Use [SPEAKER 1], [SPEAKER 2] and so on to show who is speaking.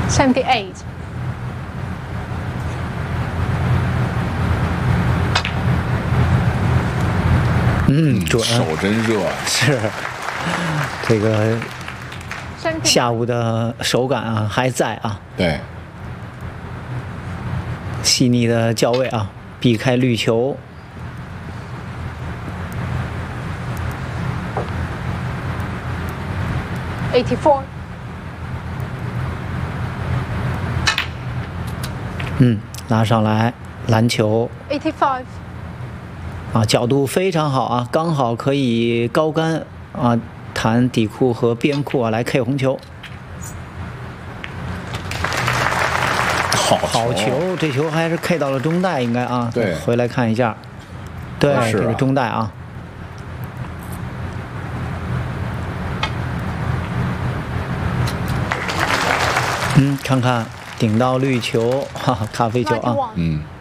[SPEAKER 1] 78.
[SPEAKER 2] 准，
[SPEAKER 3] 手真热。
[SPEAKER 2] 是这个
[SPEAKER 1] 79.
[SPEAKER 2] 下午的手感啊还在啊，
[SPEAKER 3] 对，
[SPEAKER 2] 细腻的脚位啊，避开绿球。
[SPEAKER 1] 84.
[SPEAKER 2] 拉上来篮球
[SPEAKER 1] 85.
[SPEAKER 2] 啊，角度非常好啊，刚好可以高杆啊，弹底裤和边裤啊来 K 红球。好球，这球还是 K 到了中带，应该啊。
[SPEAKER 3] 对，
[SPEAKER 2] 回来看一下。对，
[SPEAKER 3] 是
[SPEAKER 2] 这个中带啊。看看顶到绿球，哈哈，咖啡球啊。
[SPEAKER 1] 91.